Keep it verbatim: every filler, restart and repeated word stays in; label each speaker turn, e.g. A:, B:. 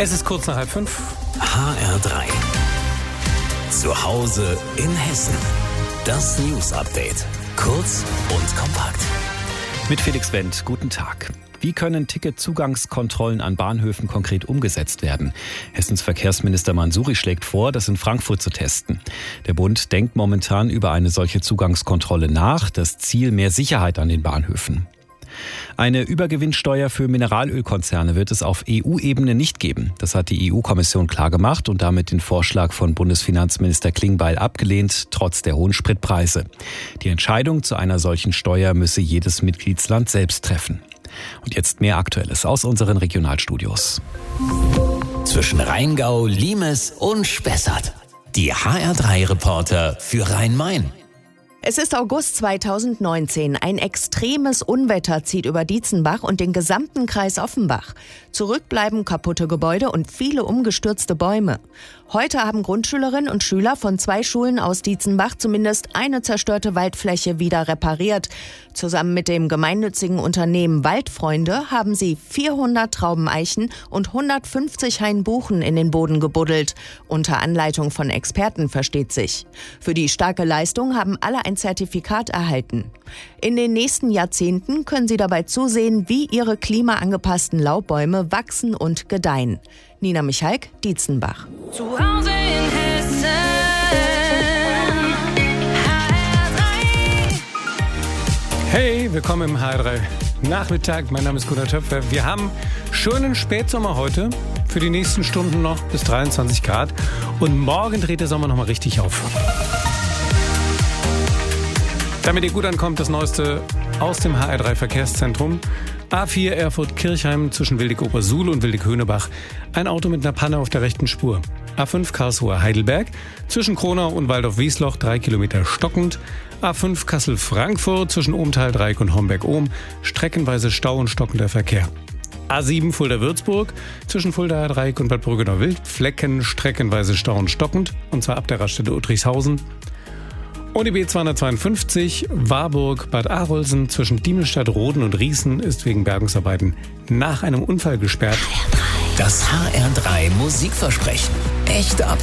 A: Es ist kurz nach halb fünf.
B: H R drei. Zu Hause in Hessen. Das News Update. Kurz und kompakt.
C: Mit Felix Wendt, guten Tag. Wie können Ticketzugangskontrollen an Bahnhöfen konkret umgesetzt werden? Hessens Verkehrsminister Mansouri schlägt vor, das in Frankfurt zu testen. Der Bund denkt momentan über eine solche Zugangskontrolle nach. Das Ziel: mehr Sicherheit an den Bahnhöfen. Eine Übergewinnsteuer für Mineralölkonzerne wird es auf E U-Ebene nicht geben. Das hat die E U-Kommission klargemacht und damit den Vorschlag von Bundesfinanzminister Klingbeil abgelehnt, trotz der hohen Spritpreise. Die Entscheidung zu einer solchen Steuer müsse jedes Mitgliedsland selbst treffen. Und jetzt mehr Aktuelles aus unseren Regionalstudios.
B: Zwischen Rheingau, Limes und Spessart. Die H R drei Reporter für Rhein-Main.
D: Es ist August zweitausendneunzehn. Ein extremes Unwetter zieht über Dietzenbach und den gesamten Kreis Offenbach. Zurückbleiben kaputte Gebäude und viele umgestürzte Bäume. Heute haben Grundschülerinnen und Schüler von zwei Schulen aus Dietzenbach zumindest eine zerstörte Waldfläche wieder repariert. Zusammen mit dem gemeinnützigen Unternehmen Waldfreunde haben sie vierhundert Traubeneichen und hundertfünfzig Hainbuchen in den Boden gebuddelt. Unter Anleitung von Experten, versteht sich. Für die starke Leistung haben alle ein Zertifikat erhalten. In den nächsten Jahrzehnten können sie dabei zusehen, wie ihre klimaangepassten Laubbäume wachsen und gedeihen. Nina Michalk, Dietzenbach.
E: Zu Hause in Hessen. H R drei.
A: Hey, willkommen im H R drei Nachmittag. Mein Name ist Gunnar Töpfer. Wir haben schönen Spätsommer heute. Für die nächsten Stunden noch bis dreiundzwanzig Grad. Und morgen dreht der Sommer nochmal richtig auf. Damit ihr gut ankommt, das Neueste aus dem H R drei Verkehrszentrum. A vier Erfurt-Kirchheim zwischen Willig-Obersuhl und Willig-Höhnebach. Ein Auto mit einer Panne auf der rechten Spur. A fünf Karlsruhe-Heidelberg zwischen Kronau und Waldorf-Wiesloch drei Kilometer stockend. A fünf Kassel-Frankfurt zwischen Ohmtal-Dreieck und Homberg-Ohm. Streckenweise Stau und stockender Verkehr. A sieben Fulda-Würzburg zwischen Fulda-Dreieck und Bad Brüggenau-Wildflecken. Streckenweise Stau und stockend. Und zwar ab der Raststätte Uttrichshausen. Und die B zweihundertzweiundfünfzig Warburg-Bad Arolsen zwischen Diemelstadt, Roden und Riesen ist wegen Bergungsarbeiten nach einem Unfall gesperrt.
B: Das H R drei Musikversprechen. Echte Ab